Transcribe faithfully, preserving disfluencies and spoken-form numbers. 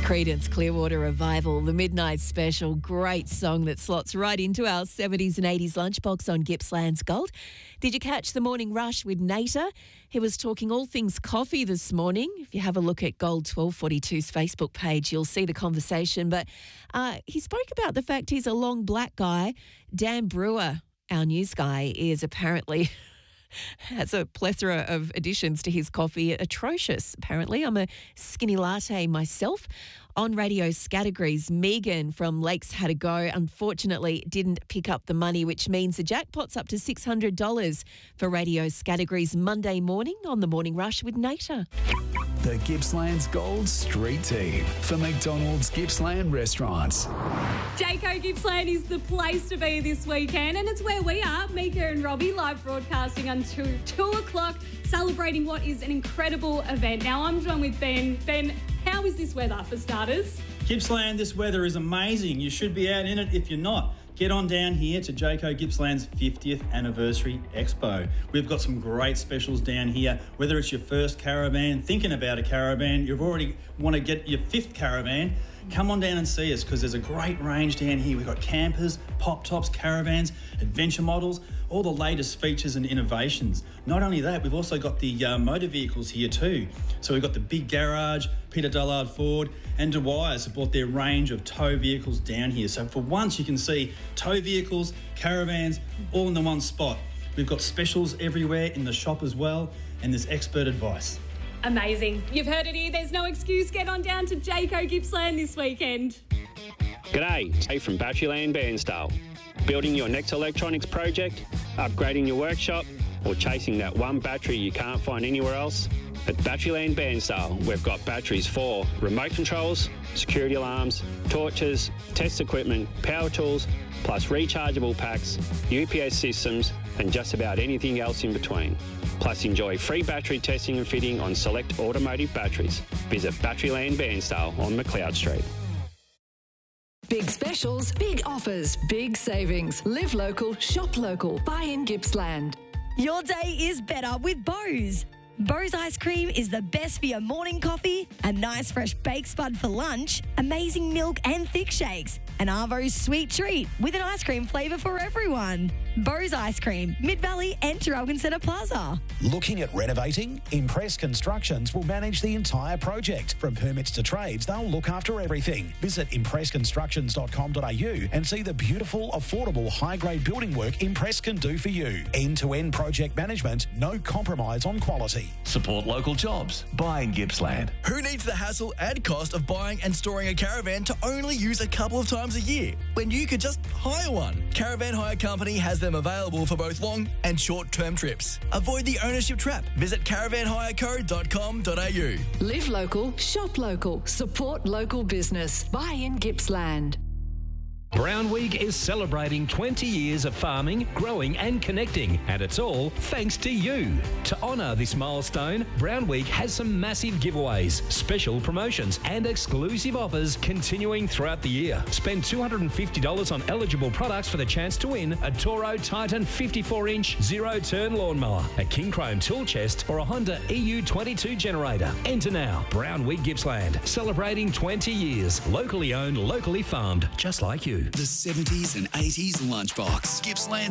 Creedence Clearwater Revival, the Midnight Special, great song that slots right into our seventies and eighties lunchbox on Gippsland's Gold. Did you catch the morning rush with Nater? He was talking all things coffee this morning. If you have a look at Gold twelve forty-two's Facebook page, you'll see the conversation. But uh, he spoke about the fact he's a long black guy. Dan Brewer, our news guy, is apparently... has a plethora of additions to his coffee. Atrocious, apparently. I'm a skinny latte myself. On Radio Scattergrees, Megan from Lakes had a go. Unfortunately, didn't pick up the money, which means the jackpot's up to six hundred dollars for Radio Scattergrees Monday morning on The Morning Rush with Nater. The Gippsland's Gold Street Team for McDonald's Gippsland Restaurants. Jayco Gippsland is the place to be this weekend, and it's where we are, Mika and Robbie, live broadcasting until two o'clock, celebrating what is an incredible event. Now, I'm joined with Ben. Ben, how is this weather for starters? Gippsland, this weather is amazing. You should be out in it if you're not. Get on down here to Jayco Gippsland's fiftieth Anniversary Expo. We've got some great specials down here. Whether it's your first caravan, thinking about a caravan, you've already want to get your fifth caravan, come on down and see us because there's a great range down here. We've got campers, pop-tops, caravans, adventure models, all the latest features and innovations. Not only that, we've also got the uh, motor vehicles here too. So we've got the big garage, Peter Dullard Ford and Dwyer's have brought their range of tow vehicles down here. So for once you can see tow vehicles, caravans, all in the one spot. We've got specials everywhere in the shop as well, and there's expert advice. Amazing. You've heard it here. There's no excuse. Get on down to Jayco Gippsland this weekend. G'day, Jay from Batteryland Bairnsdale. Building your next electronics project, upgrading your workshop, or chasing that one battery you can't find anywhere else? At Batteryland Bairnsdale, we've got batteries for remote controls, security alarms, torches, test equipment, power tools, plus rechargeable packs, U P S systems, and just about anything else in between. Plus enjoy free battery testing and fitting on select automotive batteries. Visit Batteryland Bairnsdale on McLeod Street. Big specials, big offers, big savings. Live local, shop local. Buy in Gippsland. Your day is better with Bose. Bose ice cream is the best for your morning coffee, a nice fresh baked spud for lunch, amazing milk and thick shakes, an Arvo's sweet treat with an ice cream flavour for everyone. Bose Ice Cream, Mid-Valley and Traralgon Centre Plaza. Looking at renovating? Impress Constructions will manage the entire project. From permits to trades, they'll look after everything. Visit impress constructions dot com dot a u and see the beautiful, affordable, high-grade building work Impress can do for you. End-to-end project management, no compromise on quality. Support local jobs. Buy in Gippsland. Who needs the hassle and cost of buying and storing a caravan to only use a couple of times a year when you could just hire one? Caravan Hire Company has them available for both long and short-term trips. Avoid the ownership trap. Visit caravan hire co dot com dot a u. Live local, shop local, support local business. Buy in Gippsland. Brownweek is celebrating twenty years of farming, growing and connecting, and it's all thanks to you. To honour this milestone, Brownweek has some massive giveaways, special promotions and exclusive offers continuing throughout the year. Spend two hundred fifty dollars on eligible products for the chance to win a Toro Titan fifty-four inch zero-turn lawnmower, a King Chrome tool chest or a Honda E U twenty-two generator. Enter now. Brownweek Gippsland, celebrating twenty years. Locally owned, locally farmed, just like you. The seventies and eighties lunchbox. Gippsland's